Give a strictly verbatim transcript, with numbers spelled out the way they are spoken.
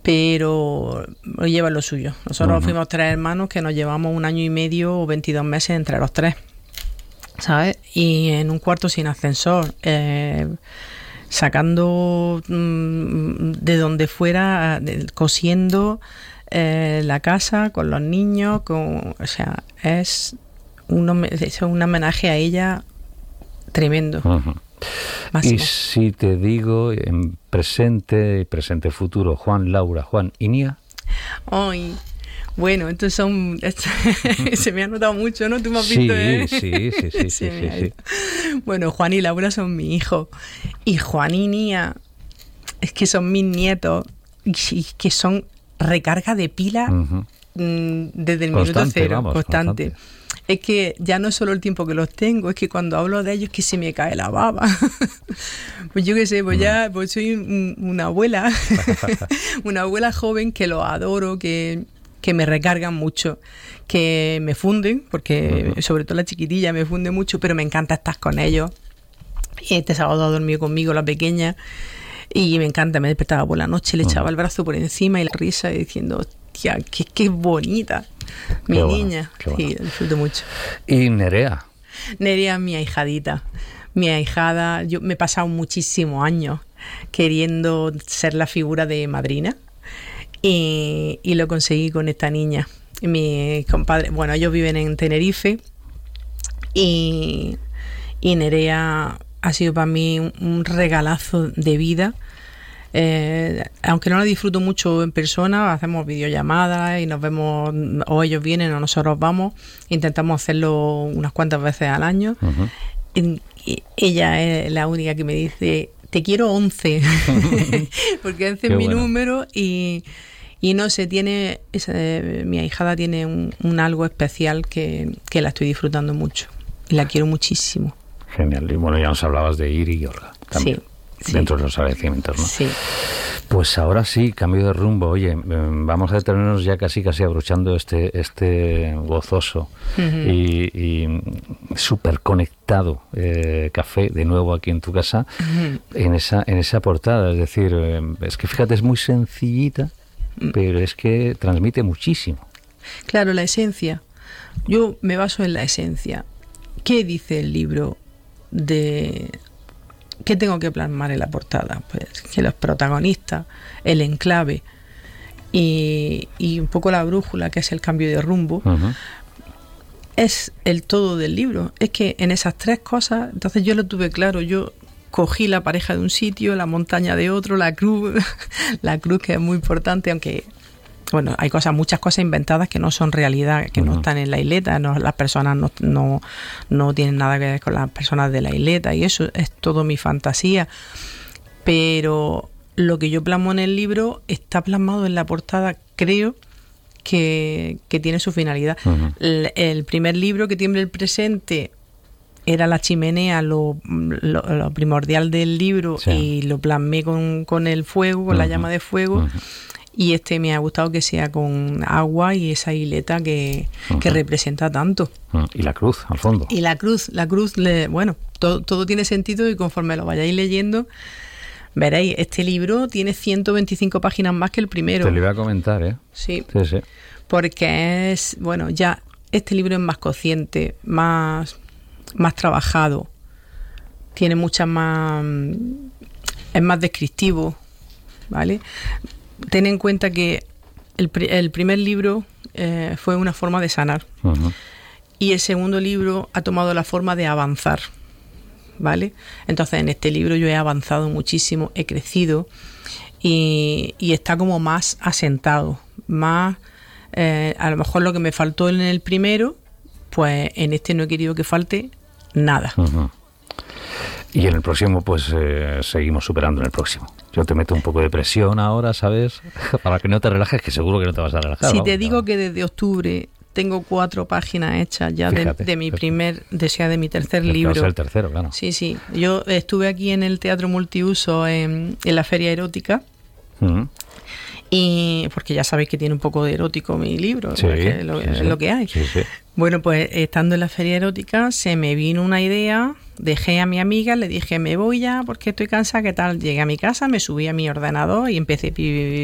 pero lo lleva lo suyo. Nosotros uh-huh. fuimos tres hermanos que nos llevamos un año y medio o veintidós meses entre los tres, ¿sabes? Y en un cuarto sin ascensor, eh, sacando mmm, de donde fuera, de, cosiendo eh, la casa con los niños, con, o sea, es un, es un homenaje a ella tremendo. Uh-huh. Y si te digo en presente, presente futuro, Juan, Laura, Juan y Nia. Ay, bueno, entonces son... se me ha notado mucho, ¿no? Tú me has sí, visto, ¿eh? Sí, sí, sí, sí, sí, sí, sí. Bueno, Juan y Laura son mis hijos. Y Juan y Nia, es que son mis nietos, y que son recarga de pila uh-huh. mmm, desde el constante, minuto cero, vamos, constante. constante. Es que ya no es solo el tiempo que los tengo, es que cuando hablo de ellos es que se me cae la baba. Pues yo qué sé, pues ya pues soy un, una abuela, una abuela joven que los adoro, que, que me recargan mucho, que me funden, porque uh-huh. sobre todo la chiquitilla me funde mucho, pero me encanta estar con ellos. Y este sábado ha dormido conmigo la pequeña y me encanta, me despertaba por la noche, le echaba uh-huh. el brazo por encima y la risa y diciendo, hostia, qué, qué bonita. Mi qué niña, bueno, sí, disfruto mucho. ¿Y Nerea? Nerea es mi ahijadita. Mi ahijada, yo me he pasado muchísimos años queriendo ser la figura de madrina y, y lo conseguí con esta niña. Mis compadres, bueno, ellos viven en Tenerife y, y Nerea ha sido para mí un, un regalazo de vida. Eh, aunque no la disfruto mucho en persona, hacemos videollamadas y nos vemos, o ellos vienen o nosotros vamos, intentamos hacerlo unas cuantas veces al año. Uh-huh. y, y ella es la única que me dice, te quiero once, porque once es mi bueno. número y, y no sé, tiene esa, mi ahijada tiene un, un algo especial que, que la estoy disfrutando mucho y la quiero muchísimo. Genial. Y bueno, ya nos hablabas de Iri y Olga también. Sí. Sí. Dentro de los agradecimientos, ¿no? Sí. Pues ahora sí, cambio de rumbo. Oye, vamos a detenernos ya casi casi abrochando este este gozoso uh-huh. y, y súper conectado eh, café de nuevo aquí en tu casa, uh-huh. en esa en esa portada. Es decir, eh, es que fíjate, es muy sencillita, uh-huh. pero es que transmite muchísimo. Claro, la esencia. Yo me baso en la esencia. ¿Qué dice el libro de... ¿Qué tengo que plasmar en la portada? Pues que los protagonistas, el enclave y, y un poco la brújula, que es el cambio de rumbo, uh-huh. es el todo del libro. Es que en esas tres cosas, entonces yo lo tuve claro, yo cogí la pareja de un sitio, la montaña de otro, la cruz, la cruz que es muy importante, aunque... Bueno, hay cosas, muchas cosas inventadas que no son realidad, que uh-huh. no están en la isleta, no, las personas no, no, no tienen nada que ver con las personas de la isleta y eso es todo mi fantasía. Pero lo que yo plasmo en el libro está plasmado en la portada, creo que, que tiene su finalidad. Uh-huh. El, el primer libro, Que tiemble el presente, era la chimenea, lo, lo, lo primordial del libro, sí. y lo plasmé con, con el fuego, con uh-huh. la llama de fuego. Uh-huh. Y este me ha gustado que sea con agua y esa isleta que, uh-huh. que representa tanto. Y la cruz, al fondo. Y la cruz, la cruz, le, bueno, todo, todo tiene sentido y conforme lo vayáis leyendo, veréis, este libro tiene ciento veinticinco páginas más que el primero. Te lo iba a comentar, ¿eh? Sí, sí, sí. Porque es, bueno, ya este libro es más consciente, más, más trabajado, tiene muchas más... es más descriptivo, ¿vale? Ten en cuenta que el, el primer libro eh, fue una forma de sanar uh-huh. y el segundo libro ha tomado la forma de avanzar, ¿vale? Entonces en este libro yo he avanzado muchísimo, he crecido y, y está como más asentado, más eh, a lo mejor lo que me faltó en el primero, pues en este no he querido que falte nada. Uh-huh. Y en el próximo, pues eh, seguimos superando en el próximo. Yo te meto un poco de presión ahora, ¿sabes? Para que no te relajes, que seguro que no te vas a relajar. Si vamos, te digo vamos. que desde octubre tengo cuatro páginas hechas ya de, de mi primer, de, sea, de mi tercer el libro. Que va a ser el tercero, claro. Sí, sí. Yo estuve aquí en el Teatro Multiuso en, en la Feria Erótica. Uh-huh. Y porque ya sabéis que tiene un poco de erótico mi libro, sí, es lo, sí, es sí. lo que hay. Sí, sí. Bueno, pues estando en la Feria Erótica se me vino una idea, dejé a mi amiga, le dije me voy ya porque estoy cansada, ¿qué tal? Llegué a mi casa, me subí a mi ordenador y empecé